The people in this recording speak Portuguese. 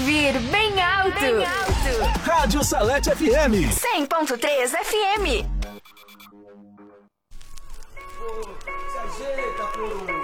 ouvir bem alto. Bem alto. Rádio Salete FM. 100.3 FM. Se ajeita, por